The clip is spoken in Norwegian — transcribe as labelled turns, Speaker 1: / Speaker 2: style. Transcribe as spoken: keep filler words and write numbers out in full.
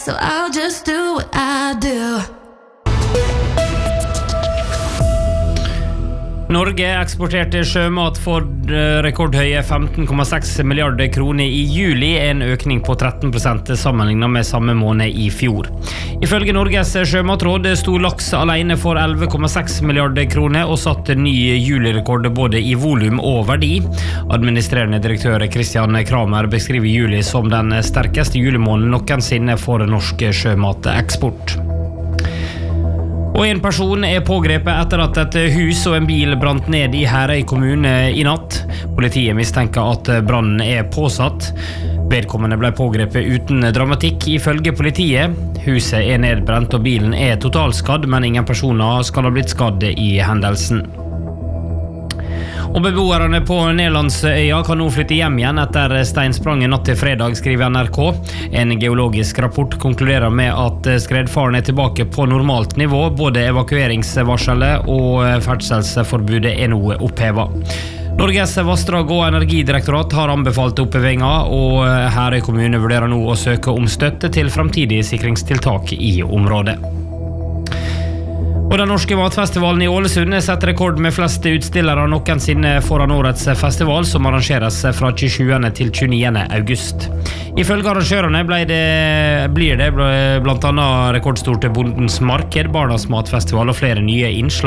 Speaker 1: so I'll just do what I do.
Speaker 2: Norge eksporterte sjømat for rekordhøye femten komma seks milliarder kroner i juli, en økning på tretten prosent sammenlignet med samme måned i fjor. Ifølge Norges sjømatråd sto laks alene for elleve komma seks milliarder kroner og satte ny julirekord både i volum og verdi. Administrerende direktør Christian Kramer beskriver juli som den sterkeste julimåneden noensinne for norsk sjømateksport. Og en person er pågrepet etter at et hus og en bil brant ned i Herøy kommune i natt. Politiet mistenker at brannen er påsatt. Vedkommende ble pågrepet uten dramatikk ifølge politiet. Huset er nedbrent og bilen er totalskadd, men ingen personer skal ha blitt skadd i hendelsen. Og beboerne på Nederlandsøya kan nå flytte hjem igjen etter steinspranget natt til fredag, skriver N R K. En geologisk rapport konkluderer med at skredfaren er tilbake på normalt nivå. Både evakueringsvarselet og ferdselsforbudet er nå opphevet. Norges vassdrag- og energidirektorat har anbefalt opphevinga, og Herøy kommune vurderer nå å søke om støtte til fremtidige sikringstiltak i området. Og den norske matfestivalen i Ålesund setter rekord med flest utstillere noensinne foran årets festival, som arrangeres fra tjuesjuende til tjueniende august. Ifølge arrangørene ble det, blir det blant annet rekordstort Bondens marked, Barnas matfestival og flere nye innslag.